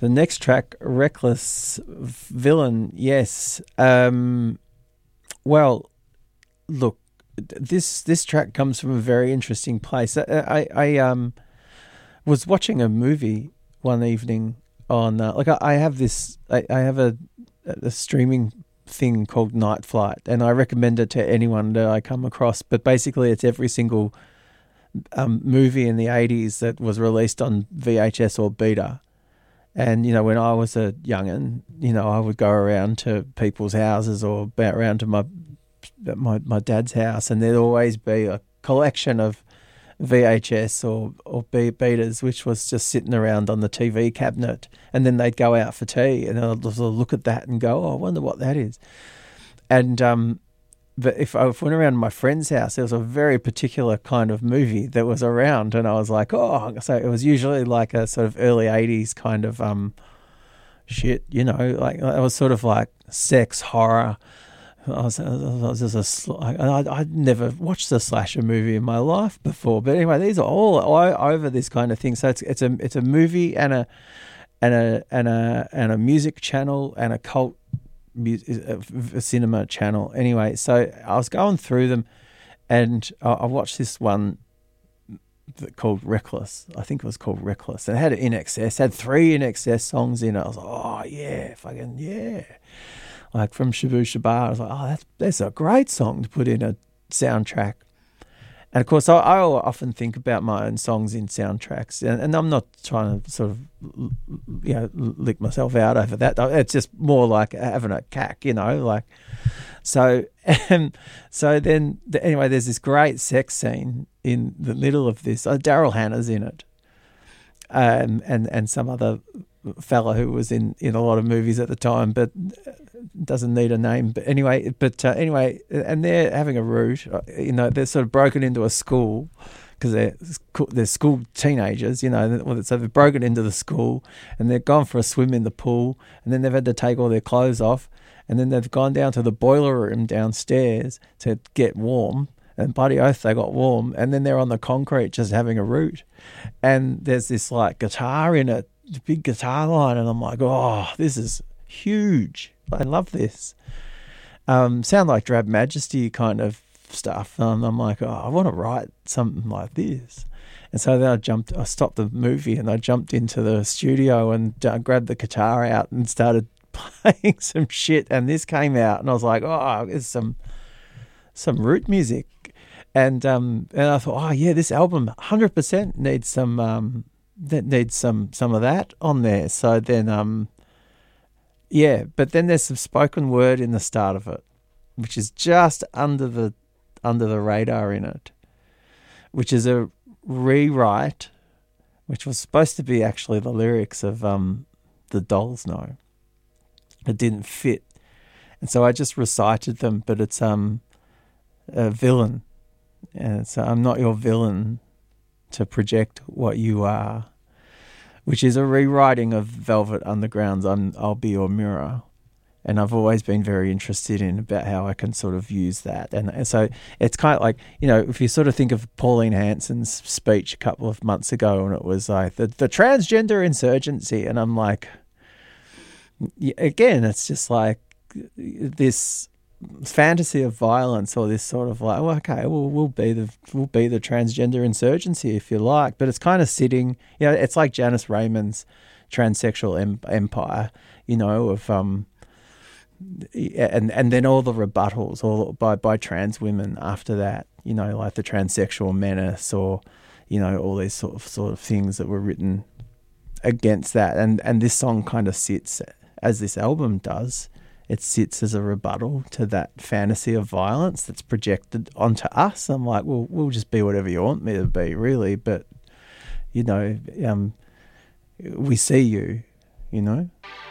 The next track, Reckless Villain, yes. Well, look, this track comes from a very interesting place. I was watching a movie one evening on I have this I have a streaming thing called Night Flight, and I recommend it to anyone that I come across. But basically, it's every single movie in the 80s that was released on VHS or Beta. And, you know, when I was a young'un, you know, I would go around to people's houses or around to my dad's house, and there'd always be a collection of VHS or betas, which was just sitting around on the TV cabinet. And then they'd go out for tea, and I'd look at that and go, oh, I wonder what that is. And but if I went around to my friend's house, there was a very particular kind of movie that was around, and I was like, oh, so it was usually like a sort of early 80s kind of shit, you know, like it was sort of like sex, horror. I'd never watched a slasher movie in my life before, but anyway, these are all over this kind of thing. So it's a movie and a music channel and a cult a cinema channel. Anyway, so I was going through them, and I watched this one called Reckless. I think it was called Reckless. And it had In Excess, had 3 In Excess songs in it. I was like, oh yeah, fucking yeah. Like from Shaboo Shabbar, I was like, oh, that's a great song to put in a soundtrack. And of course, I often think about my own songs in soundtracks, and I'm not trying to sort of, you know, lick myself out over that. It's just more like having a cack, you know, like. So, so then anyway, there's this great sex scene in the middle of this. Daryl Hannah's in it, and some other fella who was in a lot of movies at the time, but doesn't need a name. But anyway, and they're having a root. You know, they're sort of broken into a school because they're school teenagers. You know, so they've broken into the school and they've gone for a swim in the pool, and then they've had to take all their clothes off, and then they've gone down to the boiler room downstairs to get warm. And bloody oath, they got warm, and then they're on the concrete just having a root, and there's this like guitar in it, big guitar line, and I'm like, oh, this is huge. I love this. Sound like Drab Majesty kind of stuff. I'm like, oh, I want to write something like this. And so then I stopped the movie and I jumped into the studio and grabbed the guitar out and started playing some shit. And this came out, and I was like, oh, there's some root music. And I thought, oh yeah, this album 100% needs some of that on there. So then yeah, but then there's some spoken word in the start of it, which is just under the radar in it, which is a rewrite, which was supposed to be actually the lyrics of The Dolls Know. It didn't fit, and so I just recited them. But it's a villain, and so I'm not your villain to project what you are, which is a rewriting of Velvet Underground's I'll Be Your Mirror. And I've always been very interested in about how I can sort of use that. And so it's kind of like, you know, if you sort of think of Pauline Hanson's speech a couple of months ago, and it was like the transgender insurgency. And I'm like, again, it's just like this fantasy of violence, or this sort of like, well, okay, we'll be the transgender insurgency if you like, but it's kind of sitting, you know, it's like Janice Raymond's transsexual empire, you know, of and then all the rebuttals all by trans women after that, you know, like the transsexual menace, or, you know, all these sort of things that were written against that, and this song kind of sits, as this album does. It sits as a rebuttal to that fantasy of violence that's projected onto us. I'm like, well, we'll just be whatever you want me to be, really. But, you know, we see you, you know.